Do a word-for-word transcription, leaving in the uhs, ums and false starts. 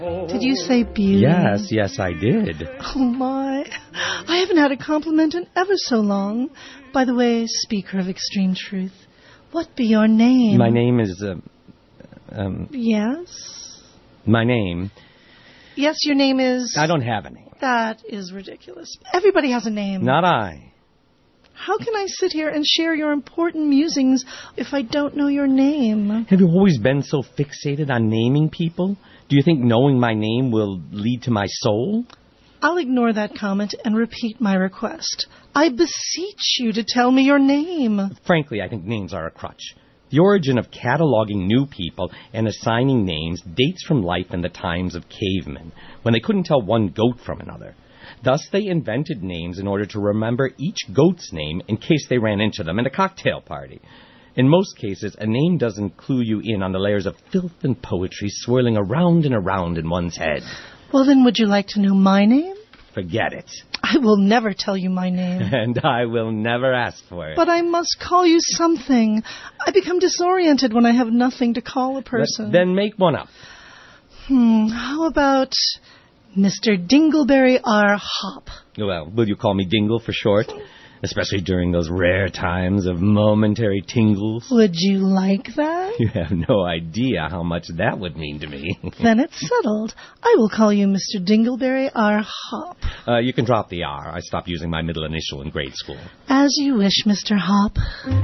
Did you say beauty? Yes, yes, I did. Oh, my. I haven't had a compliment in ever so long. By the way, speaker of extreme truth, what be your name? My name is, uh, um... Yes? My name... Yes, your name is... I don't have a name. That is ridiculous. Everybody has a name. Not I. How can I sit here and share your important musings if I don't know your name? Have you always been so fixated on naming people? Do you think knowing my name will lead to my soul? I'll ignore that comment and repeat my request. I beseech you to tell me your name. Frankly, I think names are a crutch. The origin of cataloging new people and assigning names dates from life in the times of cavemen, when they couldn't tell one goat from another. Thus, they invented names in order to remember each goat's name in case they ran into them at a cocktail party. In most cases, a name doesn't clue you in on the layers of filth and poetry swirling around and around in one's head. Well, then, would you like to know my name? Forget it. I will never tell you my name. And I will never ask for it. But I must call you something. I become disoriented when I have nothing to call a person. Th- then make one up. Hmm, how about Mister Dingleberry R. Hop? Well, will you call me Dingle for short? Especially during those rare times of momentary tingles. Would you like that? You have no idea how much that would mean to me. Then it's settled. I will call you Mister Dingleberry R. Hop. Uh, you can drop the R. I stopped using my middle initial in grade school. As you wish, Mister Hop.